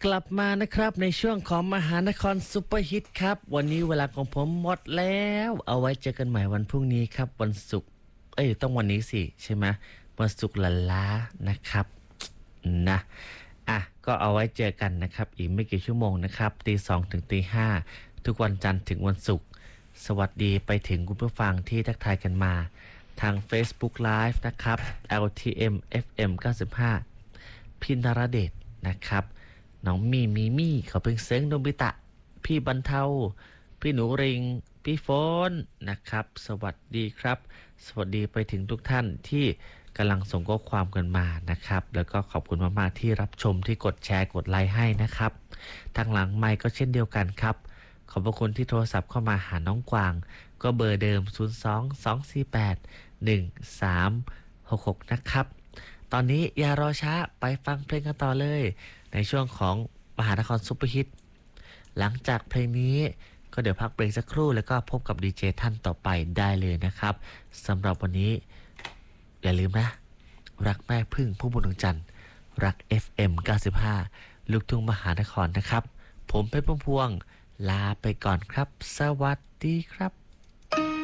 กลับมานะครับในช่วงของมหานครซุปเปอร์ฮิตครับวันนี้เวลาของผมหมดแล้วเอาไว้เจอกันใหม่วันพรุ่งนี้ครับวันศุกร์ต้องวันนี้สิใช่ไหมวันศุกร์ละล้านะครับนะก็เอาไว้เจอกันนะครับอีกไม่กี่ชั่วโมงนะครับตี 2ถึงตี 5ทุกวันจันทร์ถึงวันศุกร์สวัสดีไปถึงคุณผู้ฟังที่ทักทายกันมาทาง Facebook Live นะครับ LTM FM 95พินรเดชนะครับน้องมี่เขาเป็นเสียงโนบิตะพี่บรรเทาพี่หนูริงพี่โฟนนะครับสวัสดีครับสวัสดีไปถึงทุกท่านที่กำลังส่งข้อความกันมานะครับแล้วก็ขอบคุณมากๆที่รับชมที่กดแชร์กดไลค์ให้นะครับทางหลังไมค์ก็เช่นเดียวกันครับขอบพระคุณที่โทรศัพท์เข้ามาหาน้องกวางก็เบอร์เดิม02-248-1366นะครับตอนนี้อย่ารอช้าไปฟังเพลงกันต่อเลยในช่วงของมหานครซุปเปอร์ฮิตหลังจากเพลงนี้ก็เดี๋ยวพักเบรกสักครู่แล้วก็พบกับดีเจท่านต่อไปได้เลยนะครับสำหรับวันนี้อย่าลืมนะรักแม่พึ่งผู้บุญดวงจันทร์รัก FM 95ลูกทุ่งมหานครนะครับผมเพชรพวงลาไปก่อนครับสวัสดีครับ